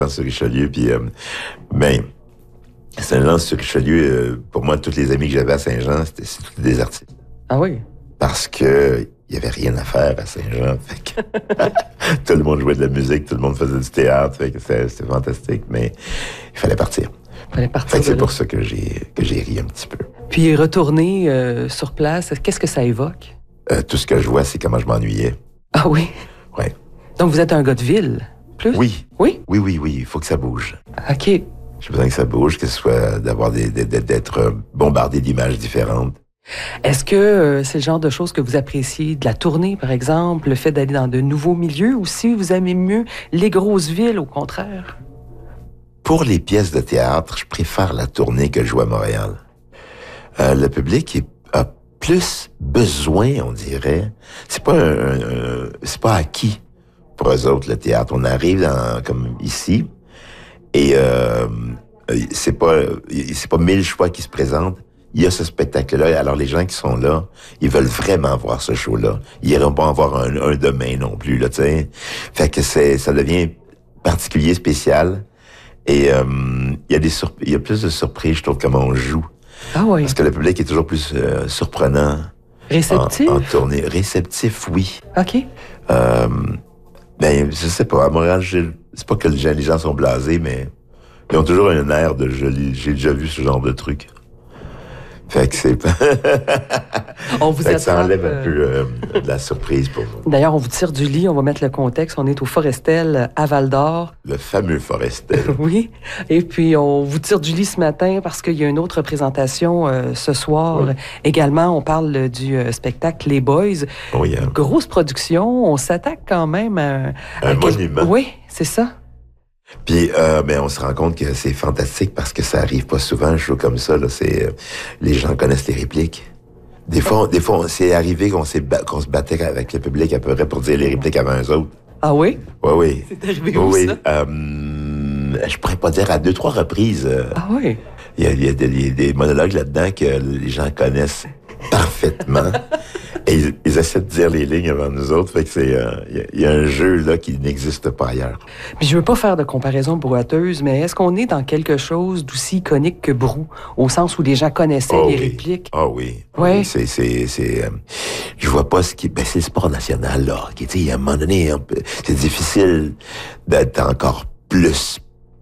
sur Richelieu, puis ben, Saint-Jean sur Richelieu, pour moi, tous les amis que j'avais à Saint-Jean, c'était tous des artistes. Ah oui? Parce que il y avait rien à faire à Saint-Jean. Fait que tout le monde jouait de la musique, tout le monde faisait du théâtre, fait que c'était fantastique, mais il fallait partir. Fallait partir. Fait que c'est pour ça que j'ai ri un petit peu. Puis retourner sur place, qu'est-ce que ça évoque? Tout ce que je vois, c'est comment je m'ennuyais. Ah oui? Ouais. Donc vous êtes un gars de ville, plus? Oui. Oui? Oui, il faut que ça bouge. OK. J'ai besoin que ça bouge, que ce soit d'être bombardé d'images différentes. Est-ce que c'est le genre de choses que vous appréciez de la tournée, par exemple, le fait d'aller dans de nouveaux milieux, ou si vous aimez mieux les grosses villes, au contraire? Pour les pièces de théâtre, je préfère la tournée que jouer à Montréal. Le public a plus besoin, on dirait. C'est pas acquis pour eux autres, le théâtre. On arrive comme ici, et c'est pas 1000 choix qui se présentent. Il y a ce spectacle-là, alors les gens qui sont là, ils veulent vraiment voir ce show-là. Ils iront pas en voir un demain non plus, là, tu sais. Fait que ça devient particulier, spécial. Et il y a plus de surprises, je trouve, comment on joue. Ah oui. Parce que le public est toujours plus surprenant. Réceptif? En tournée. Réceptif, oui. OK. Ben, je sais pas. À Montréal, c'est pas que les gens sont blasés, mais ils ont toujours un air de j'ai déjà vu ce genre de truc. Fait que c'est On vous fait que ça attrape, enlève un peu de la surprise pour vous. D'ailleurs, on vous tire du lit, on va mettre le contexte. On est au Forestel à Val-d'Or. Le fameux Forestel. Oui. Et puis, on vous tire du lit ce matin parce qu'il y a une autre représentation ce soir. Oui. Également, on parle du spectacle Les Boys. Oui, Grosse production. On s'attaque quand même à un monument. Oui, c'est ça. Puis, ben, on se rend compte que c'est fantastique parce que ça arrive pas souvent, un show comme ça, là. Les gens connaissent les répliques. Des fois, c'est arrivé qu'on se battait avec le public à peu près pour dire les répliques avant eux autres. Ah oui? Oui. C'est arrivé où, oui. ça? Je pourrais pas dire à 2-3 reprises. Ah oui? Il y a des monologues là-dedans que les gens connaissent parfaitement. Et ils essaient de dire les lignes avant nous autres. Fait que il y a un jeu là qui n'existe pas ailleurs. Puis je veux pas faire de comparaison brouetteuse, mais est-ce qu'on est dans quelque chose d'aussi iconique que Brou, au sens où les gens connaissaient les répliques? Ah oui. Oui. Je vois pas ce qui... Ben, c'est le sport national, là. Tu sais, à un moment donné, c'est difficile d'être encore plus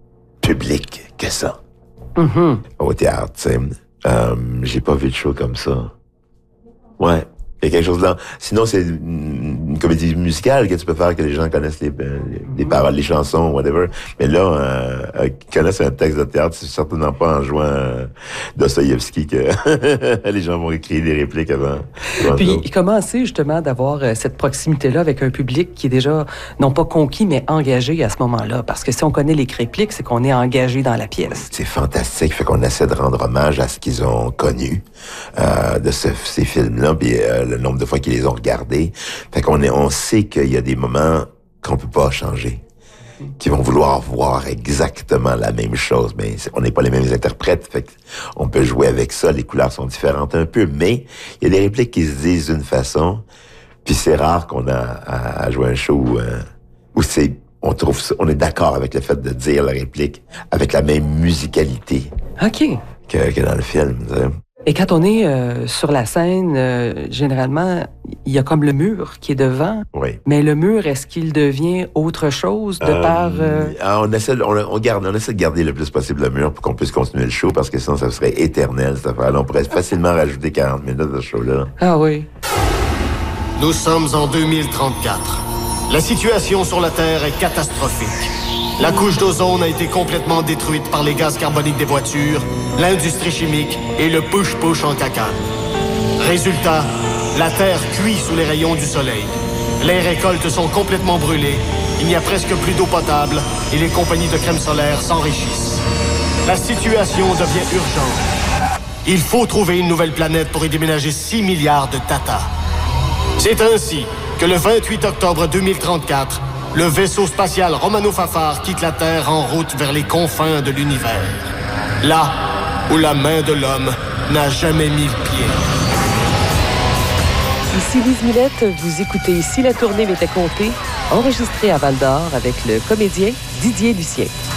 public que ça. Mm-hmm. Au théâtre, tu sais. J'ai pas vu de show comme ça. Ouais. Il y a quelque chose là. Sinon, c'est une comédie musicale que tu peux faire que les gens connaissent les paroles, les chansons, whatever. Mais là, qui connaissent un texte de théâtre, c'est certainement pas en jouant Dostoïevski que les gens vont écrire des répliques avant. Puis, comment c'est justement d'avoir cette proximité-là avec un public qui est déjà, non pas conquis, mais engagé à ce moment-là? Parce que si on connaît les répliques, c'est qu'on est engagé dans la pièce. C'est fantastique. Fait qu'on essaie de rendre hommage à ce qu'ils ont connu de ces films-là, puis le nombre de fois qu'ils les ont regardés. Fait on sait qu'il y a des moments qu'on peut pas changer, qui vont vouloir voir exactement la même chose, mais on n'est pas les mêmes interprètes, fait on peut jouer avec ça, les couleurs sont différentes un peu, mais il y a des répliques qui se disent d'une façon, puis c'est rare qu'on a à jouer un show où on est d'accord avec le fait de dire la réplique avec la même musicalité OK. que dans le film, tu sais. Et quand on est sur la scène, généralement, il y a comme le mur qui est devant. Oui. Mais le mur, est-ce qu'il devient autre chose de par... On essaie de garder le plus possible le mur pour qu'on puisse continuer le show, parce que sinon, ça serait éternel, cette affaire-là. On pourrait facilement rajouter 40 minutes de show-là. Ah oui. Nous sommes en 2034. La situation sur la Terre est catastrophique. La couche d'ozone a été complètement détruite par les gaz carboniques des voitures, l'industrie chimique et le push-push en cacane. Résultat, la Terre cuit sous les rayons du soleil. Les récoltes sont complètement brûlées, il n'y a presque plus d'eau potable et les compagnies de crème solaire s'enrichissent. La situation devient urgente. Il faut trouver une nouvelle planète pour y déménager 6 milliards de Tata. C'est ainsi que le 28 octobre 2034, le vaisseau spatial Romano Fafard quitte la Terre en route vers les confins de l'univers. Là où la main de l'homme n'a jamais mis le pied. Ici Lise Millette, vous écoutez Ici la tournée m'était comptée, enregistrée à Val-d'Or avec le comédien Didier Lucien.